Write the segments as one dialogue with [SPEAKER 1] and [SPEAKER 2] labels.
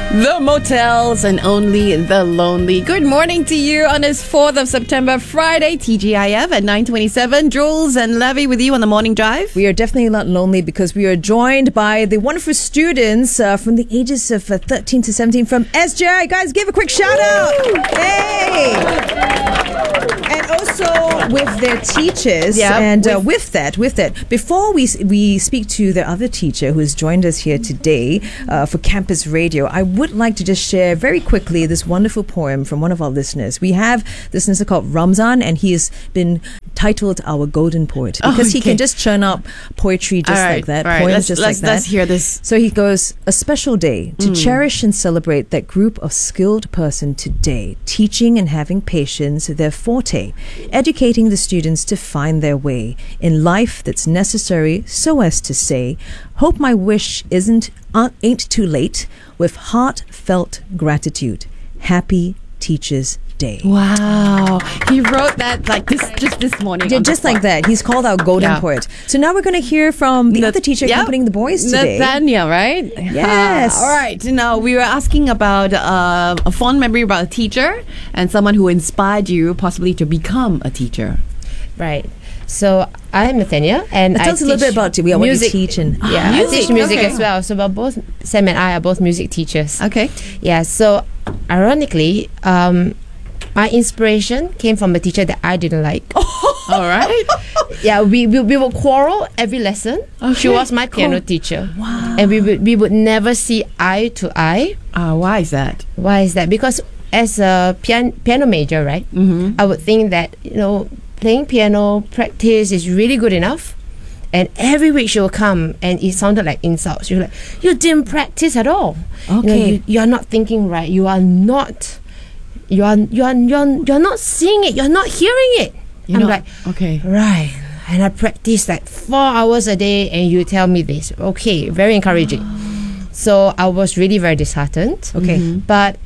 [SPEAKER 1] The Motels and Only the Lonely. Good morning to you on this 4th of September, Friday, TGIF at 9:27. Jules and Levy with you on the morning drive.
[SPEAKER 2] We are definitely not lonely because we are joined by the wonderful students from the ages of 13 to 17 from SJI. Guys, give a quick shout out. Hey! And also with their teachers.
[SPEAKER 1] Yeah,
[SPEAKER 2] and with that, before we speak to the other teacher who has joined us here today for Campus Radio, I would like to just share very quickly this wonderful poem from one of our listeners. We have this listener called Ramzan, and he has been titled our golden poet because he can just churn up poetry just like that, poems just like that.
[SPEAKER 1] Let's hear this.
[SPEAKER 2] So he goes, a special day to cherish and celebrate that group of skilled person today, teaching and having patience their forte, educating the students to find their way in life that's necessary, so as to say, hope my wish ain't too late, with heartfelt gratitude. Happy Teachers Day.
[SPEAKER 1] Wow. He wrote that like this morning.
[SPEAKER 2] Yeah, just like that. He's called our golden poet. So now we're going to hear from the other teacher accompanying the boys today.
[SPEAKER 1] Nathania, right?
[SPEAKER 2] Yes.
[SPEAKER 1] All right. Now, we were asking about a fond memory about a teacher and someone who inspired you possibly to become a teacher.
[SPEAKER 3] Right. So I'm Nathania, and
[SPEAKER 2] Tell us a little bit about you. What you teach and
[SPEAKER 3] I teach music as well. So both Sam and I are both music teachers.
[SPEAKER 1] Okay.
[SPEAKER 3] Yeah. So ironically, my inspiration came from a teacher that I didn't like.
[SPEAKER 1] All right.
[SPEAKER 3] Yeah, we would quarrel every lesson.
[SPEAKER 1] Okay.
[SPEAKER 3] She was my piano teacher.
[SPEAKER 1] Wow.
[SPEAKER 3] And we would never see eye to eye.
[SPEAKER 1] Why is that?
[SPEAKER 3] Why is that? Because as a piano major, right? I would think that playing piano practice is really good enough, and every week she will come and it sounded like insults. You're like, you didn't practice at all.
[SPEAKER 2] Okay.
[SPEAKER 3] You are not thinking right. You are not not seeing it. You're not hearing it.
[SPEAKER 1] Okay.
[SPEAKER 3] Right. And I practice like 4 hours a day, and you tell me this. Okay, very encouraging. So I was really very disheartened.
[SPEAKER 2] Okay.
[SPEAKER 3] But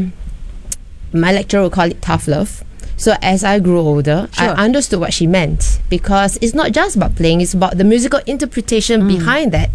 [SPEAKER 3] my lecturer would call it tough love. So as I grew older, I understood what she meant, because it's not just about playing, it's about the musical interpretation behind that.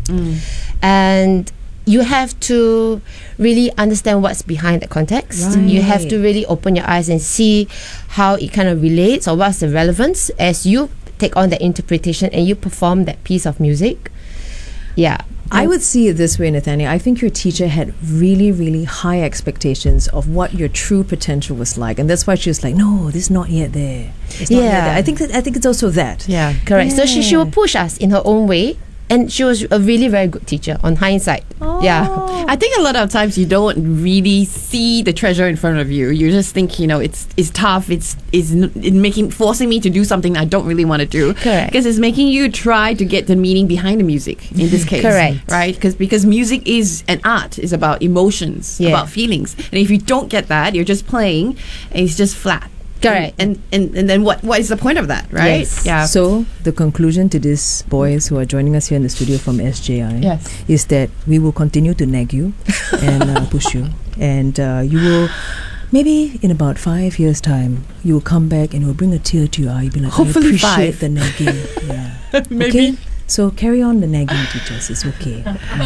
[SPEAKER 3] And you have to really understand what's behind that context.
[SPEAKER 2] Right.
[SPEAKER 3] You have to really open your eyes and see how it kind of relates, or what's the relevance as you take on the interpretation and you perform that piece of music. Yeah.
[SPEAKER 2] I would see it this way, Nathania. I think your teacher had really, really high expectations of what your true potential was like, and that's why she was like, "No, this is not yet there. It's not yet there." I think it's also that.
[SPEAKER 3] Yeah, correct. So she will push us in her own way, and she was a really very good teacher on hindsight. Yeah.
[SPEAKER 1] I think a lot of times you don't really see the treasure in front of you. You just think, it's tough. It's forcing me to do something I don't really want to do.
[SPEAKER 3] Correct.
[SPEAKER 1] Because it's making you try to get the meaning behind the music in this case.
[SPEAKER 3] Correct.
[SPEAKER 1] Right? Because music is an art. It's about emotions, about feelings. And if you don't get that, you're just playing and it's just flat.
[SPEAKER 3] Correct.
[SPEAKER 1] And then what is the point of that, right?
[SPEAKER 3] Yes.
[SPEAKER 1] Yeah.
[SPEAKER 2] So the conclusion to these boys who are joining us here in the studio from SJI is that we will continue to nag you and push you, and you will, maybe in about 5 years' time, you will come back and it will bring a tear to your eye. You'll be like,
[SPEAKER 1] hopefully
[SPEAKER 2] I appreciate
[SPEAKER 1] 5.
[SPEAKER 2] the nagging. Yeah.
[SPEAKER 1] Maybe.
[SPEAKER 2] Okay? So carry on the nagging, teachers. It's okay.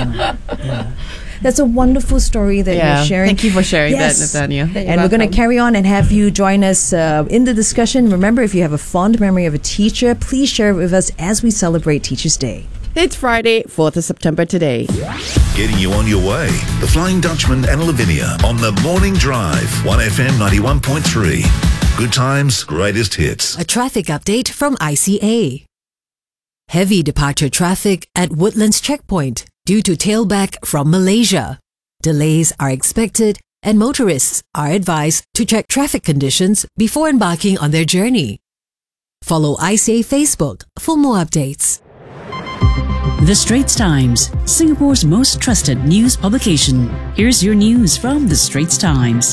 [SPEAKER 2] Yeah. That's a wonderful story that you're sharing.
[SPEAKER 1] Thank you for sharing that, Nathania.
[SPEAKER 2] And we're going to carry on and have you join us in the discussion. Remember, if you have a fond memory of a teacher, please share it with us as we celebrate Teachers' Day.
[SPEAKER 1] It's Friday, 4th of September today.
[SPEAKER 4] Getting you on your way. The Flying Dutchman and Lavinia on the Morning Drive. 1FM 91.3. Good times, greatest hits.
[SPEAKER 5] A traffic update from ICA. Heavy departure traffic at Woodlands Checkpoint due to tailback from Malaysia. Delays are expected, and motorists are advised to check traffic conditions before embarking on their journey. Follow ICA Facebook for more updates.
[SPEAKER 6] The Straits Times, Singapore's most trusted news publication. Here's your news from The Straits Times.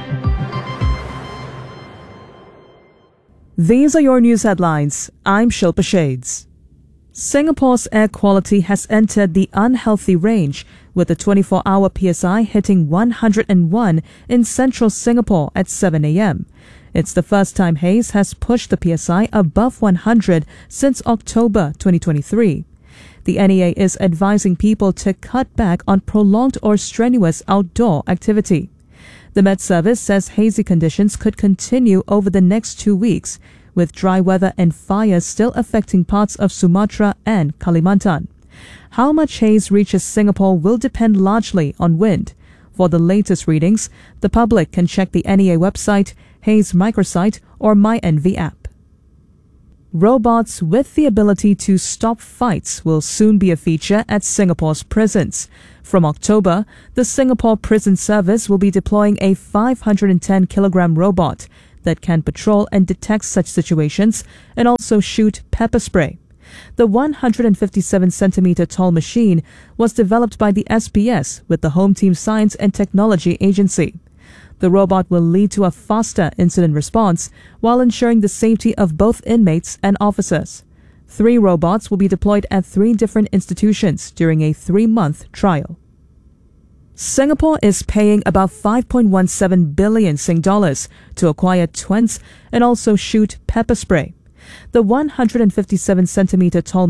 [SPEAKER 7] These are your news headlines. I'm Shilpa Shades. Singapore's air quality has entered the unhealthy range, with the 24-hour PSI hitting 101 in central Singapore at 7 a.m. It's the first time haze has pushed the PSI above 100 since October 2023. The NEA is advising people to cut back on prolonged or strenuous outdoor activity. The Met Service says hazy conditions could continue over the next 2 weeks, with dry weather and fires still affecting parts of Sumatra and Kalimantan. How much haze reaches Singapore will depend largely on wind. For the latest readings, the public can check the NEA website, Haze Microsite, or MyNV app. Robots with the ability to stop fights will soon be a feature at Singapore's prisons. From October, the Singapore Prison Service will be deploying a 510-kilogram robot that can patrol and detect such situations and also shoot pepper spray. The 157-centimeter tall machine was developed by the SPS with the Home Team Science and Technology Agency. The robot will lead to a faster incident response while ensuring the safety of both inmates and officers. 3 robots will be deployed at 3 different institutions during a 3-month trial. Singapore is paying about 5.17 billion Sing dollars to acquire twins and also shoot pepper spray. The 157-centimeter tall